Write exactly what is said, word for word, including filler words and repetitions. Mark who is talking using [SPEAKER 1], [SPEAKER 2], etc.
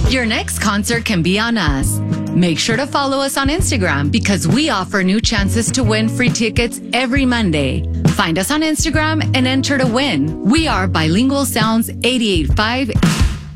[SPEAKER 1] Your next concert can be on us. Make sure to follow us on Instagram because we offer new chances to win free tickets every Monday. Find us on Instagram and enter to win. We are Bilingual Sounds eighty-eight point five.